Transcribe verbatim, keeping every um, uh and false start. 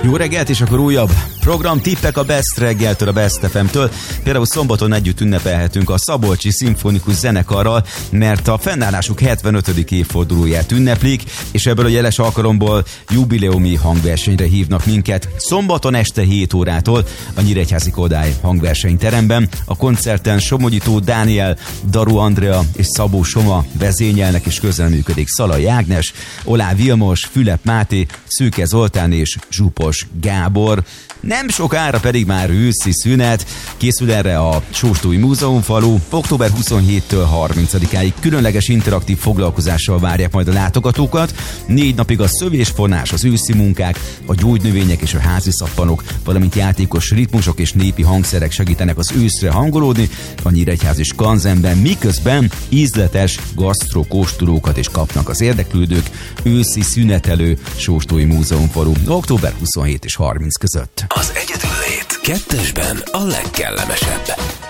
Jó reggelt, és akkor újabb program tippek a Best reggeltől, a Best ef em-től. Például szombaton együtt ünnepelhetünk a Szabolcsi Szimfonikus Zenekarral, mert a fennállásuk hetvenötödik évfordulóját ünneplik, és ebből a jeles alkalomból jubileumi hangversenyre hívnak minket. Szombaton este hét órától a Nyíregyházi Kodály hangversenyteremben. A koncerten Somogyi Tóth Dániel, Daru Andrea és Szabó Soma vezényelnek, és közreműködik Szalai Ágnes, Oláh Vilmos, Fülep Máté, Szűke Zoltán és Zsupos Gábor. Nem sokára pedig már őszi szünet, készül erre a Sóstói Múzeumfalu. október huszonhétedikétől harmincadikáig különleges interaktív foglalkozással várják majd a látogatókat. Négy napig a szövésfonás, az őszi munkák, a gyógynövények és a házi szappanok, valamint játékos ritmusok és népi hangszerek segítenek az őszre hangolódni a Nyíregyházi Skanzenben, miközben ízletes gasztrokóstolókat is kapnak az érdeklődők. Őszi szünetelő Sóstói Múzeumfalu október huszonhetedike és harmincadika között. Az egyedüllét kettesben a legkellemesebb.